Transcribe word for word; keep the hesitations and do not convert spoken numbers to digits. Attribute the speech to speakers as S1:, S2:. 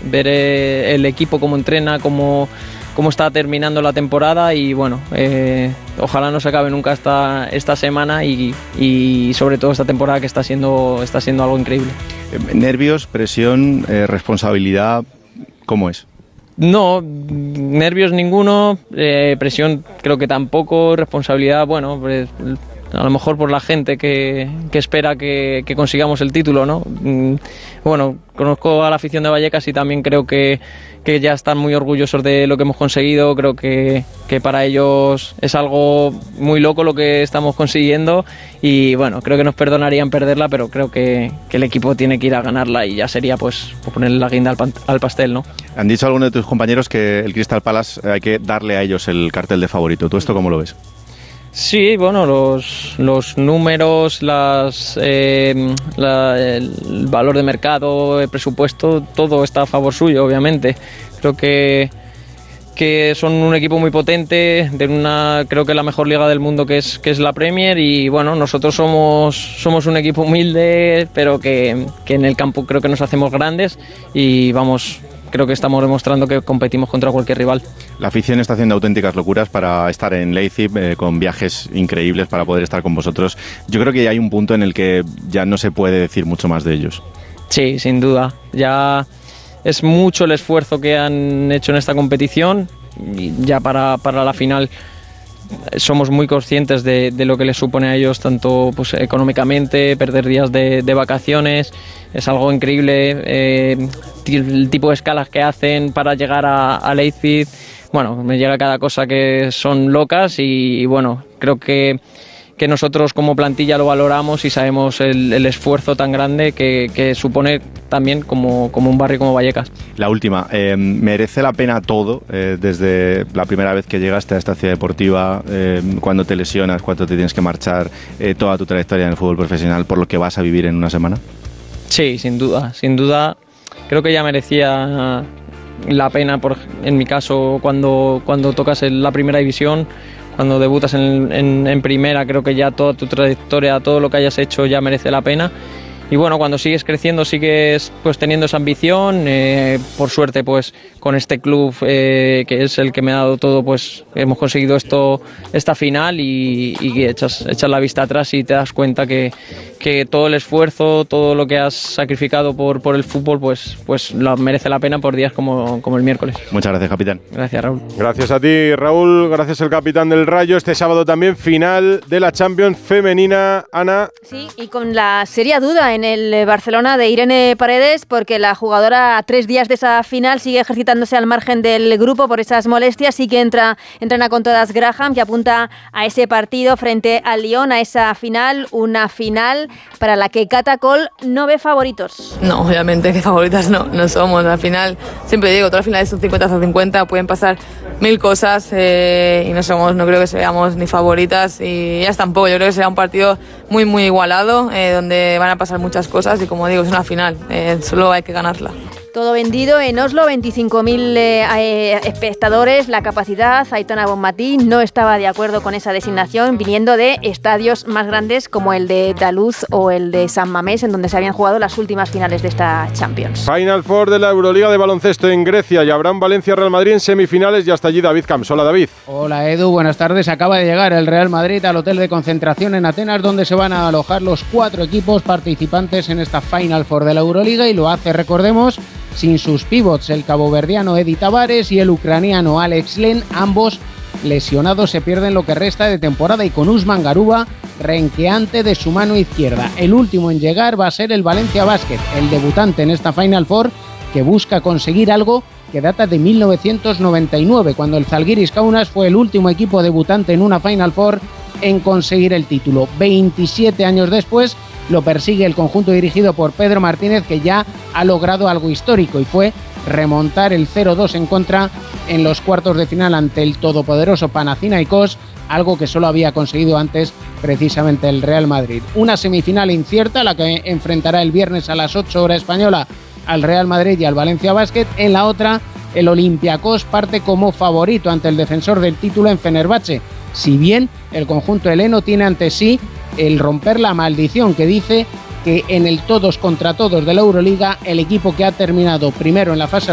S1: ver eh, el equipo cómo entrena, cómo, cómo está terminando la temporada y bueno, eh, ojalá no se acabe nunca esta, esta semana y, y sobre todo esta temporada que está siendo, está siendo algo increíble.
S2: Nervios, presión, eh, responsabilidad, ¿cómo es?
S1: No, nervios ninguno, eh, presión creo que tampoco, responsabilidad, bueno, pues, a lo mejor por la gente que, que espera que, que consigamos el título, ¿no? Bueno, conozco a la afición de Vallecas y también creo que, que ya están muy orgullosos de lo que hemos conseguido. Creo que, que para ellos es algo muy loco lo que estamos consiguiendo y bueno, creo que nos perdonarían perderla, pero creo que, que el equipo tiene que ir a ganarla y ya sería pues ponerle la guinda al, pan, al pastel, ¿no?
S2: Han dicho algunos de tus compañeros que el Crystal Palace hay que darle a ellos el cartel de favorito. ¿Tú esto cómo lo ves?
S1: Sí, bueno, los, los números, las, eh, la, el valor de mercado, el presupuesto, todo está a favor suyo, obviamente. Creo que, que son un equipo muy potente, de una, creo que la mejor liga del mundo que es, que es la Premier y bueno, nosotros somos, somos un equipo humilde, pero que, que en el campo creo que nos hacemos grandes y vamos... Creo que estamos demostrando que competimos contra cualquier rival.
S2: La afición está haciendo auténticas locuras para estar en Leipzig, eh, con viajes increíbles para poder estar con vosotros. Yo creo que hay un punto en el que ya no se puede decir mucho más de ellos.
S1: Sí, sin duda. Ya es mucho el esfuerzo que han hecho en esta competición y ya para, para la final somos muy conscientes de, de lo que les supone a ellos, tanto pues, económicamente, perder días de, de vacaciones, es algo increíble, eh, el tipo de escalas que hacen para llegar a, a Leipzig, bueno, me llega cada cosa que son locas y, y bueno, creo que que nosotros como plantilla lo valoramos y sabemos el, el esfuerzo tan grande que, que supone también como, como un barrio como Vallecas.
S2: La última, eh, ¿merece la pena todo eh, desde la primera vez que llegaste a esta ciudad deportiva, eh, cuando te lesionas, cuando te tienes que marchar, eh, toda tu trayectoria en el fútbol profesional por lo que vas a vivir en una semana?
S1: Sí, sin duda, sin duda creo que ya merecía la pena, por, en mi caso, cuando, cuando tocas en la primera división. Cuando debutas en, en, en primera, creo que ya toda tu trayectoria, todo lo que hayas hecho ya merece la pena. Y bueno, cuando sigues creciendo, sigues pues teniendo esa ambición. Eh, por suerte, pues con este club eh, que es el que me ha dado todo, pues hemos conseguido esto, esta final y, y echas, echas la vista atrás y te das cuenta que, que todo el esfuerzo, todo lo que has sacrificado por, por el fútbol, pues, pues lo merece la pena por días como, como el miércoles.
S2: Muchas gracias, capitán.
S1: Gracias, Raúl.
S3: Gracias a ti, Raúl. Gracias al capitán del Rayo. Este sábado también final de la Champions femenina. Ana.
S4: Sí, y con la seria duda en el Barcelona de Irene Paredes, porque la jugadora a tres días de esa final sigue ejercitándose al margen del grupo por esas molestias. Sí que entra, entrena con todas Graham, que apunta a ese partido frente al Lyon, a esa final, una final para la que Cata Coll no ve favoritos.
S5: No, obviamente que favoritas no, no somos. Al final, siempre digo, todas las finales son cincuenta a cincuenta, pueden pasar mil cosas eh, y no somos, no creo que seamos ni favoritas y ellas tampoco. Yo creo que será un partido muy muy igualado, eh, donde van a pasar muchas cosas y como digo, es una final, eh, solo hay que ganarla.
S4: Todo vendido en Oslo, veinticinco mil eh, eh, espectadores, la capacidad. Aitana Bonmatí no estaba de acuerdo con esa designación, viniendo de estadios más grandes como el de Daluz o el de San Mamés, en donde se habían jugado las últimas finales de esta Champions.
S3: Final Four de la Euroliga de baloncesto en Grecia y Abraham Valencia-Real Madrid en semifinales y hasta allí David Camps. Hola, David.
S6: Hola, Edu, buenas tardes. Acaba de llegar el Real Madrid al hotel de concentración en Atenas, donde se van a alojar los cuatro equipos participantes en esta Final Four de la Euroliga y lo hace, recordemos, sin sus pivots, el caboverdiano Edi Tavares y el ucraniano Alex Len, ambos lesionados, se pierden lo que resta de temporada y con Usman Garuba renqueante de su mano izquierda. El último en llegar va a ser el Valencia Basket, el debutante en esta Final Four, que busca conseguir algo que data de mil novecientos noventa y nueve, cuando el Zalgiris Kaunas fue el último equipo debutante en una Final Four en conseguir el título. veintisiete años después lo persigue el conjunto dirigido por Pedro Martínez, que ya ha logrado algo histórico y fue remontar el cero dos en contra en los cuartos de final ante el todopoderoso Panathinaikos, algo que solo había conseguido antes precisamente el Real Madrid. Una semifinal incierta, la que enfrentará el viernes a las ocho hora española al Real Madrid y al Valencia Basket. En la otra, el Olympiacos parte como favorito ante el defensor del título en Fenerbahce, si bien el conjunto heleno tiene ante sí el romper la maldición que dice que en el todos contra todos de la Euroliga, el equipo que ha terminado primero en la fase